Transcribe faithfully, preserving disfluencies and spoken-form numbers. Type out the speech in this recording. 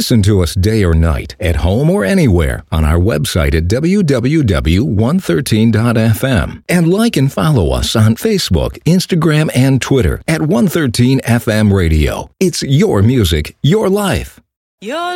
Listen to us day or night, at home or anywhere, on our website at w w w dot one thirteen dot f m. And like and follow us on Facebook, Instagram, and Twitter at one thirteen F M Radio. It's your music, your life. Your